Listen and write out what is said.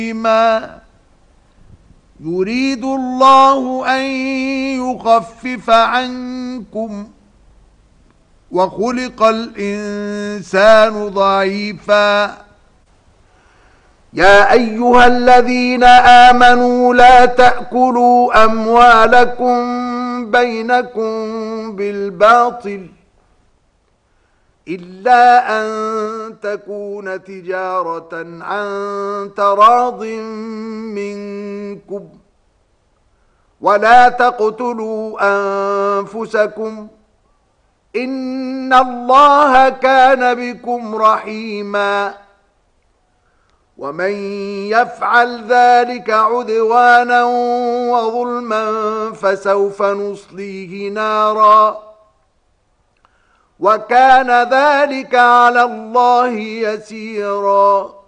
يريد الله أن يخفف عنكم وخلق الإنسان ضعيفا. يا أيها الذين آمنوا لا تأكلوا أموالكم بينكم بالباطل إلا أن تكون تجارة عن تراض منكم ولا تقتلوا أنفسكم إن الله كان بكم رحيما. ومن يفعل ذلك عدوانا وظلما فسوف نصليه نارا وكان ذلك على الله يسيرا.